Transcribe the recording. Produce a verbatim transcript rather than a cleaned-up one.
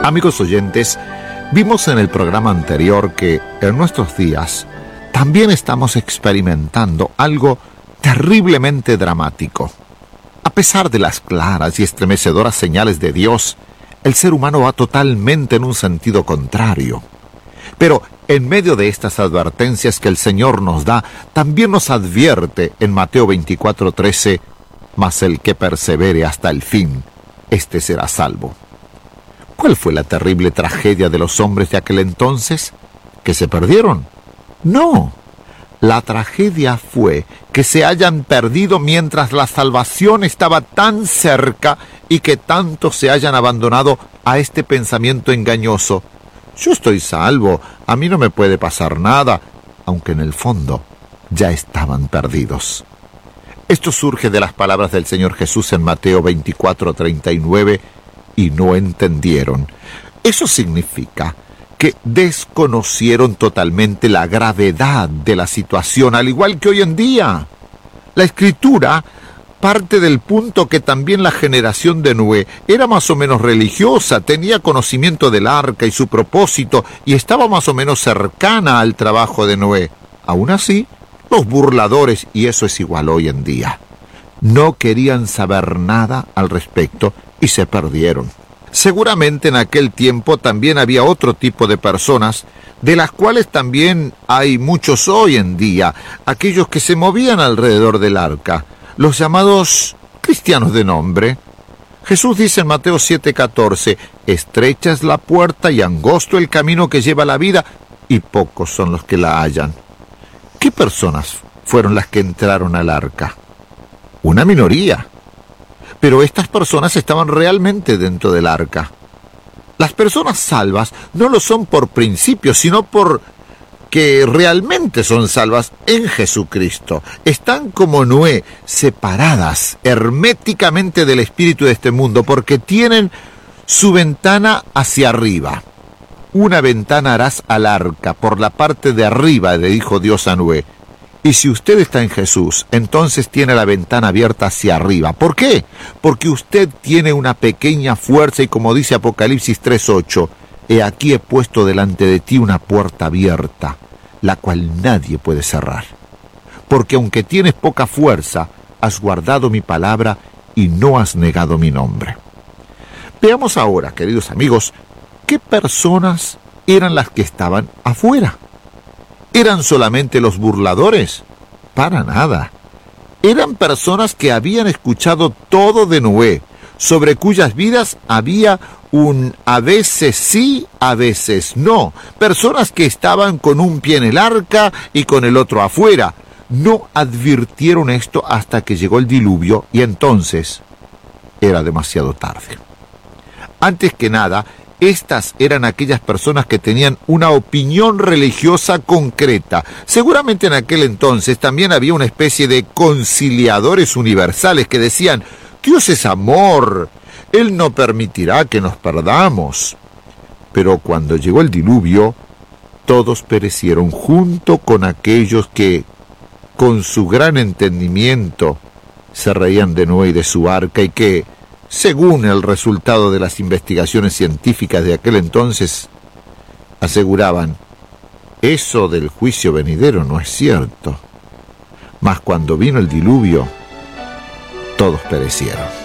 Amigos oyentes, vimos en el programa anterior que en nuestros días también estamos experimentando algo terriblemente dramático. A pesar de las claras y estremecedoras señales de Dios, el ser humano va totalmente en un sentido contrario. Pero en medio de estas advertencias que el Señor nos da, también nos advierte en Mateo veinticuatro trece, «Mas el que persevere hasta el fin, éste será salvo». ¿Cuál fue la terrible tragedia de los hombres de aquel entonces? ¿Que se perdieron? No. La tragedia fue que se hayan perdido mientras la salvación estaba tan cerca y que tantos se hayan abandonado a este pensamiento engañoso. Yo estoy salvo, a mí no me puede pasar nada, aunque en el fondo ya estaban perdidos. Esto surge de las palabras del Señor Jesús en Mateo veinticuatro treinta y nueve, y no entendieron. Eso significa que desconocieron totalmente la gravedad de la situación, al igual que hoy en día. La Escritura parte del punto que también la generación de Noé era más o menos religiosa, tenía conocimiento del arca y su propósito, y estaba más o menos cercana al trabajo de Noé. Aún así, los burladores, y eso es igual hoy en día, no querían saber nada al respecto y se perdieron. Seguramente en aquel tiempo también había otro tipo de personas, de las cuales también hay muchos hoy en día, aquellos que se movían alrededor del arca, los llamados cristianos de nombre. Jesús dice en Mateo siete catorce, «Estrecha es la puerta y angosto el camino que lleva a la vida, y pocos son los que la hallan». ¿Qué personas fueron las que entraron al arca? Una minoría. Pero estas personas estaban realmente dentro del arca. Las personas salvas no lo son por principio, sino por que realmente son salvas en Jesucristo. Están como Noé, separadas herméticamente del espíritu de este mundo, porque tienen su ventana hacia arriba. Una ventana harás al arca, por la parte de arriba, le dijo Dios a Noé. Y si usted está en Jesús, entonces tiene la ventana abierta hacia arriba. ¿Por qué? Porque usted tiene una pequeña fuerza y como dice Apocalipsis tres ocho, «He aquí he puesto delante de ti una puerta abierta, la cual nadie puede cerrar. Porque aunque tienes poca fuerza, has guardado mi palabra y no has negado mi nombre». Veamos ahora, queridos amigos, ¿qué personas eran las que estaban afuera? ¿Eran solamente los burladores? Para nada. Eran personas que habían escuchado todo de Noé, sobre cuyas vidas había un a veces sí, a veces no. Personas que estaban con un pie en el arca y con el otro afuera. No advirtieron esto hasta que llegó el diluvio y entonces era demasiado tarde. Antes que nada, estas eran aquellas personas que tenían una opinión religiosa concreta. Seguramente en aquel entonces también había una especie de conciliadores universales que decían, Dios es amor, Él no permitirá que nos perdamos. Pero cuando llegó el diluvio, todos perecieron junto con aquellos que, con su gran entendimiento, se reían de Noé y de su arca y que, según el resultado de las investigaciones científicas de aquel entonces, aseguraban, eso del juicio venidero no es cierto. Mas cuando vino el diluvio, todos perecieron.